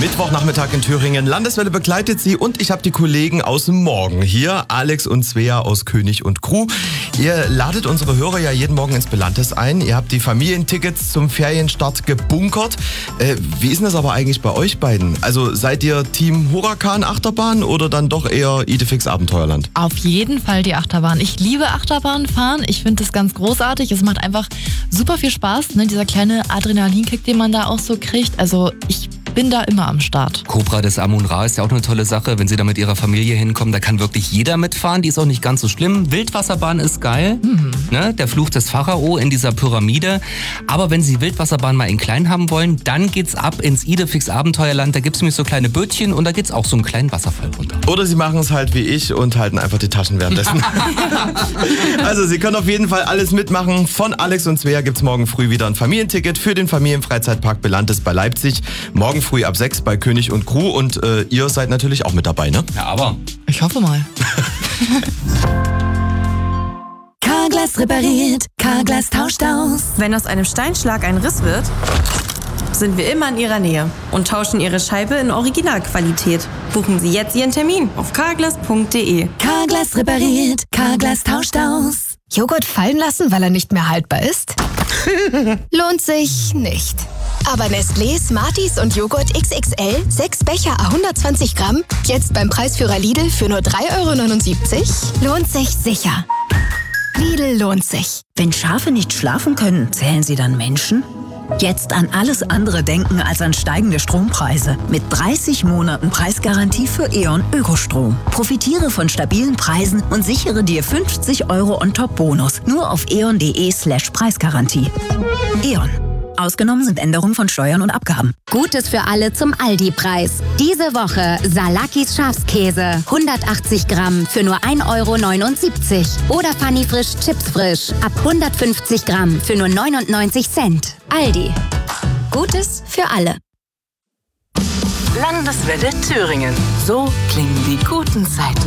Mittwochnachmittag in Thüringen. Landeswelle begleitet Sie und ich habe die Kollegen aus dem Morgen hier, Alex und Svea aus König und Crew. Ihr ladet unsere Hörer ja jeden Morgen ins Belantes ein. Ihr habt die Familientickets zum Ferienstart gebunkert. Wie ist denn das aber eigentlich bei euch beiden? Also seid ihr Team Huracan Achterbahn oder dann doch eher Idefix Abenteuerland? Auf jeden Fall die Achterbahn. Ich liebe Achterbahnfahren. Ich finde das ganz großartig. Es macht einfach super viel Spaß, ne? Dieser kleine Adrenalinkick, den man da auch so kriegt. Also ich bin da immer am Start. Cobra des Amun-Ra ist ja auch eine tolle Sache, wenn Sie da mit Ihrer Familie hinkommen. Da kann wirklich jeder mitfahren, die ist auch nicht ganz so schlimm. Wildwasserbahn ist geil, ne? Der Fluch des Pharao in dieser Pyramide. Aber wenn Sie Wildwasserbahn mal in klein haben wollen, dann geht's ab ins Idefix Abenteuerland. Da gibt's nämlich so kleine Bötchen und da geht's auch so einen kleinen Wasserfall runter. Oder Sie machen es halt wie ich und halten einfach die Taschen währenddessen. Also Sie können auf jeden Fall alles mitmachen. Von Alex und Svea gibt's morgen früh wieder ein Familienticket für den Familienfreizeitpark Belantes bei Leipzig. Morgen früh ab 6 bei König und Crew und ihr seid natürlich auch mit dabei, ne? Ja, aber... Ich hoffe mal. Carglass repariert, Carglass tauscht aus. Wenn aus einem Steinschlag ein Riss wird, sind wir immer in Ihrer Nähe und tauschen Ihre Scheibe in Originalqualität. Buchen Sie jetzt Ihren Termin auf carglass.de. Carglass repariert, Carglass tauscht aus. Joghurt fallen lassen, weil er nicht mehr haltbar ist? Lohnt sich nicht. Aber Nestlé, Smarties und Joghurt XXL, 6 Becher à 120 Gramm, jetzt beim Preisführer Lidl für nur 3,79 €? Lohnt sich sicher. Lidl lohnt sich. Wenn Schafe nicht schlafen können, zählen sie dann Menschen? Jetzt an alles andere denken als an steigende Strompreise. Mit 30 Monaten Preisgarantie für E.ON Ökostrom. Profitiere von stabilen Preisen und sichere dir 50 € on top Bonus. Nur auf eon.de/Preisgarantie. E.ON. Ausgenommen sind Änderungen von Steuern und Abgaben. Gutes für alle zum Aldi-Preis. Diese Woche Salakis Schafskäse. 180 Gramm für nur 1,79 € Oder Funny Frisch Chips Frisch. Ab 150 Gramm für nur 99 Cent. Aldi. Gutes für alle. Landeswelle Thüringen. So klingen die guten Zeiten.